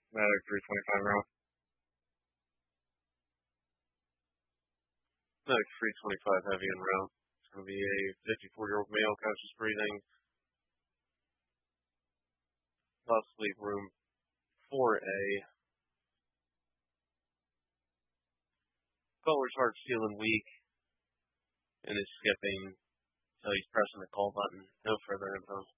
Medic 325 round. Medic 325 heavy en route. It's going to be a 54-year-old male, conscious breathing. Possibly room 4A. Caller's heart's feeling weak and is skipping until he's pressing the call button. No further info.